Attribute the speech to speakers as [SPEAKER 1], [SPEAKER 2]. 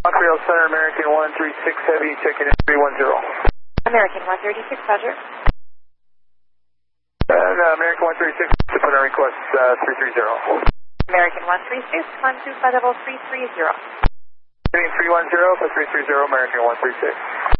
[SPEAKER 1] Montreal Center, American 136 Heavy, checking in 310.
[SPEAKER 2] American 136, Roger.
[SPEAKER 1] American 136, to put in request 330.
[SPEAKER 2] American 136, 125 330.
[SPEAKER 1] Heading 310 for 330, American 136.